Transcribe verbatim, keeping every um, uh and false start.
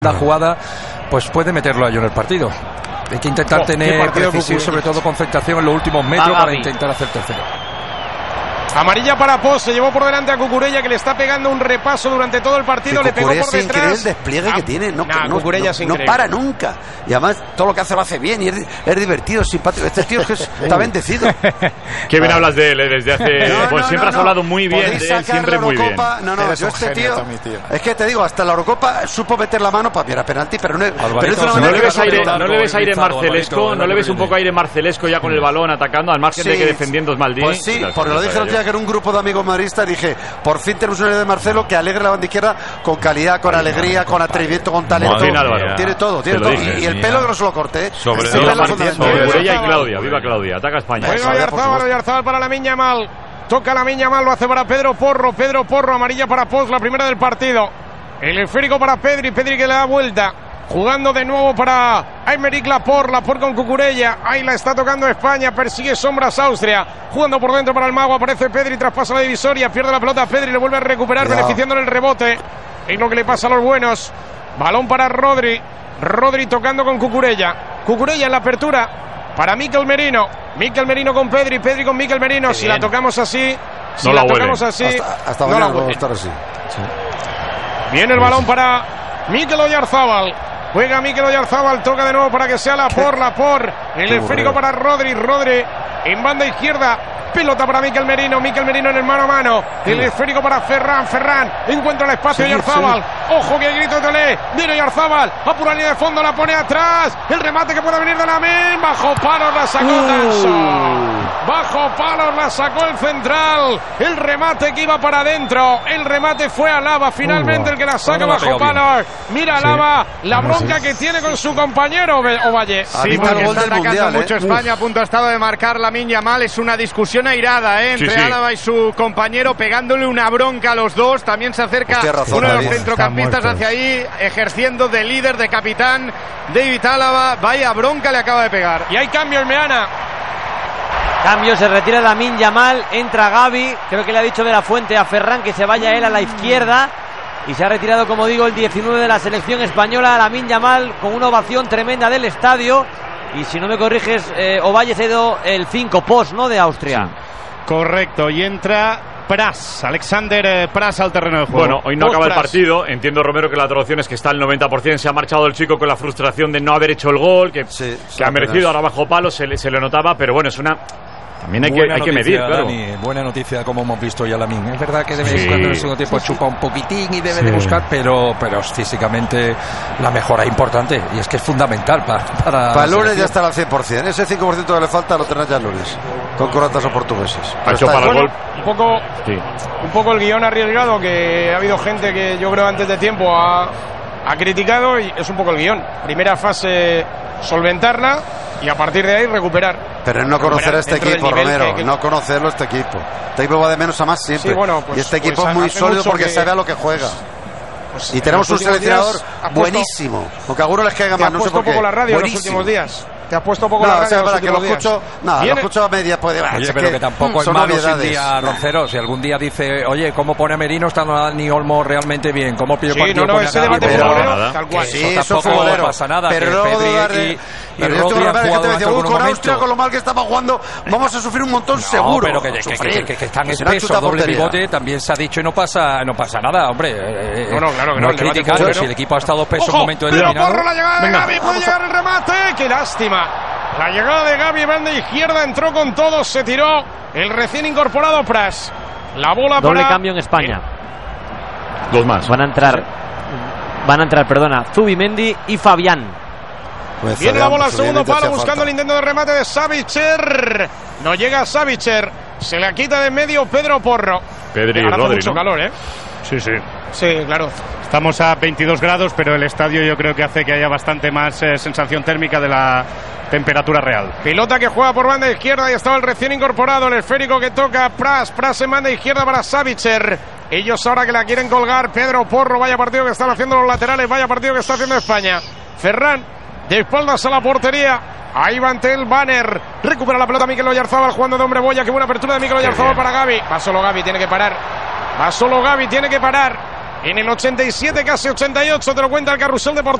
la jugada, pues puede meterlo a ello en el partido. Hay que intentar oh, tener precisión, sobre todo concentración en los últimos metros para intentar hacer tercero. Amarilla para Pos, se llevó por delante a Cucurella, que le está pegando un repaso durante todo el partido, sí, le pegó por detrás. Es increíble el despliegue ah, que tiene, no, nah, no, no, no, no para nunca. Y además todo lo que hace lo hace bien y es, es divertido, es simpático. Este tío es que está bendecido. Qué bien ah. hablas de él, ¿eh? Desde hace... No, pues no, siempre no, has no. hablado muy bien de él, siempre muy bien. No, no, yo este tío, también, tío, es que te digo, hasta la Eurocopa supo meter la mano para mirar penalti, pero no, pero no, no le ves aire, no le ves aire marcelesco, no le ves un poco aire marcelesco ya con el balón atacando, al margen de que defendiendo es Maldini. Pues sí, porque lo dije el otro día que era un grupo de amigos madridistas, dije, por fin tenemos un de Marcelo que alegre la banda izquierda con calidad, con alegría, con atrevimiento, con talento. Tiene todo, tiene todo. Y el pelo que no se lo corté. Sobre Cucurella y Claudia, viva Claudia, ataca España. Juega Oyarzabal, Oyarzabal para Lamine Yamal. Toca Lamine Yamal, lo hace para Pedro Porro, Pedro Porro, amarilla para Pos, la primera del partido. El esférico para Pedri, Pedri que le da vuelta. Jugando de nuevo para Aymeric Laporte, Laporte con Cucurella. Ahí la está tocando España, persigue sombras Austria. Jugando por dentro para el mago, aparece Pedri, traspasa la divisoria, pierde la pelota Pedri, le vuelve a recuperar, yeah. beneficiándole el rebote. Es lo que le pasa a los buenos. Balón para Rodri, Rodri tocando con Cucurella. Cucurella en la apertura para Mikel Merino. Mikel Merino con Pedri, Pedri con Mikel Merino. Si la tocamos así, si no la, la tocamos así, hasta, hasta no mañana la estar así. Sí. Viene el balón para Mikel Oyarzabal. Juega Mikel Oyarzabal, toca de nuevo para que sea Laporte, Laporte, el esférico para Rodri, Rodri en banda izquierda, pelota para Mikel Merino, Mikel Merino en el mano a mano, el esférico para Ferran, Ferran, encuentra el espacio sí, Oyarzabal, sí. Ojo que grito de Tolé, viene Oyarzabal, a pura línea de fondo, la pone atrás, el remate que puede venir de Lamine, bajo palos la sacó uh. Tanso, bajo palos la sacó el central, el remate que iba para adentro, el remate fue a Lava, finalmente uh, el que la saca bajo la palos, mira sí. Lava, la bronca sí. que tiene con su compañero Ovalle. Sí, porque está atacando mundial, mucho ¿eh? España, a punto ha estado de marcar Lamine Yamal, es una discusión airada ¿eh? entre sí, sí. Álava y su compañero, pegándole una bronca a los dos, también se acerca razón, uno de los centrocampistas hacia ahí, ejerciendo de líder, de capitán, David Álava, vaya bronca le acaba de pegar. Y hay cambio en Meana. Cambio, se retira Lamine Yamal, entra Gavi, creo que le ha dicho de la Fuente a Ferran que se vaya él a la izquierda. Y se ha retirado, como digo, el diecinueve de la selección española, Lamine Yamal, con una ovación tremenda del estadio. Y si no me corriges, eh, Ovalle ha ido el cinco, Pos, ¿no?, de Austria. Sí. Correcto, y entra Pras, Alexander Pras al terreno de juego. Bueno, hoy no Pos acaba Pras. el partido. Entiendo, Romero, que la traducción es que está al noventa por ciento. Se ha marchado el chico con la frustración de no haber hecho el gol, que, sí, que ha merecido ahora bajo palo, se le, se le notaba, pero bueno, es una... También hay, que, hay noticia, que medir, claro. Dani, buena noticia, como hemos visto ya Lamine. Es verdad que de vez en sí. cuando en el segundo tiempo chupa un poquitín y debe sí. de buscar, pero, pero físicamente la mejora es importante y es que es fundamental para... Para, para el lunes ya estará al cien por ciento. Ese cinco por ciento que le falta lo tendrá ya el lunes, con croatas o portugueses. Ha hecho para el gol. Un poco, sí. un poco el guión arriesgado, que ha habido gente que yo creo antes de tiempo ha, ha criticado, y es un poco el guión. Primera fase, solventarla, y a partir de ahí recuperar. Pero es no conocer a este equipo, Romero, que, que... no conocerlo este equipo. Este equipo va de menos a más siempre. Sí, bueno, pues, y este equipo pues es muy sólido porque que... sabe a lo que juega. Pues, y tenemos un seleccionador buenísimo. Aunque a algunos les caiga más, no sé por qué. Poco la radio buenísimo. En los últimos días. Te has puesto poco no, la radio. O sea, para que lo escucho, no, lo escucho a medias. Puede, oye, es pero que, que tampoco es malo si un día, Roncero, si algún día dice, oye, ¿cómo pone a Merino? Está Dani Olmo realmente bien. ¿Cómo pide sí, partido? No, no, ese debate futbolero, tal cual. Sí, eso futbolero. No pasa nada. Pero Pedri y Rodri han jugado en algunos con Austria, con lo mal que estaba jugando, vamos a sufrir un montón seguro. Pero que están espesos, doble pivote, también se ha dicho y no pasa no pasa nada, hombre. No, no, claro que no. No es criticar, pero si el equipo ha estado espeso en un momento determinado. Porro, la llegada de Gavi, puede llegar el remate. ¡Qué lástima! La llegada de Gavi, banda izquierda, entró con todos, se tiró el recién incorporado Pras. La bola doble para... cambio en España. Dos más. Van a entrar, van a entrar, perdona, Zubimendi y Fabián. Pues viene la bola al segundo palo, buscando falta. El intento de remate de Savicer. No llega Savicer, se la quita de en medio Pedro Porro. Pedri y Rodri, hace mucho ¿no? calor, ¿eh? Sí, sí. Sí, claro. Estamos a veintidós grados, pero el estadio yo creo que hace que haya bastante más eh, sensación térmica de la temperatura real. Pilota que juega por banda izquierda y estaba el recién incorporado, el esférico que toca Pras, Pras en banda izquierda para Savicer. Ellos ahora que la quieren colgar, Pedro Porro, vaya partido que están haciendo los laterales, vaya partido que está haciendo España. Ferran, de espaldas a la portería. Ahí va ante el banner. Recupera la pelota Mikel Oyarzabal jugando de hombre boya. Qué buena apertura de Mikel Oyarzabal para Gavi. Va solo Gavi, tiene que parar. Va solo Gavi, tiene que parar. En el ochenta y siete, casi ochenta y ocho, te lo cuenta el Carrusel Deportivo.